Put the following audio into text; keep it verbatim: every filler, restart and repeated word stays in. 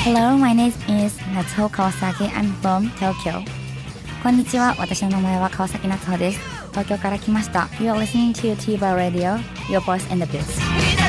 Hello, my name is Natsuho Kawasaki. I'm from Tokyo. こんにちは。私の名前は川崎夏穂です。東京から来ました。You are listening to TVer Radio, your voice in the biz.